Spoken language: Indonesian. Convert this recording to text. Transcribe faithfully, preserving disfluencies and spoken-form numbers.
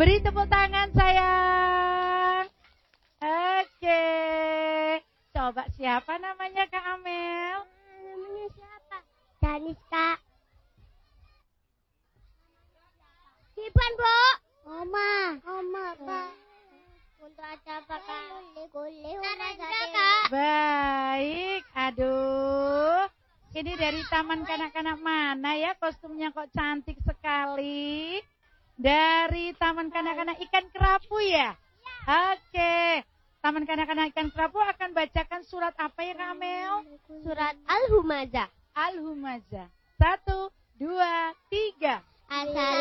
Beri tepuk tangan sayang. Oke. Coba siapa namanya Kak Amel? Namanya siapa? Danis Kak. Iban Bu. Oma. Oma Kak. Untuk aja apa Kak? Kuli-kuli. Kak. Baik. Aduh. Ini dari taman kanak-kanak mana ya? Kostumnya kok cantik sekali. Dari taman kanak-kanak ikan kerapu ya? Oke. Taman kanak-kanak ikan kerapu akan bacakan surat apa ya Kak Amel? Surat Al-Humazah. Al-Humazah. Satu, dua, tiga. Assalamualaikum